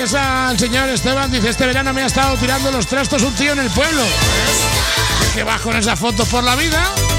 confiesa el señor Esteban, dice, este verano me ha estado tirando los trastos un tío en el pueblo. ¿Que vas con esa foto por la vida?